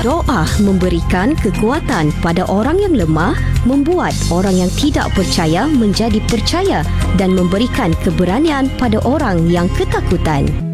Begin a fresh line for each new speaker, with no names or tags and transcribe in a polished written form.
Doa memberikan kekuatan pada orang yang lemah, membuat orang yang tidak percaya menjadi percaya dan memberikan keberanian pada orang yang ketakutan.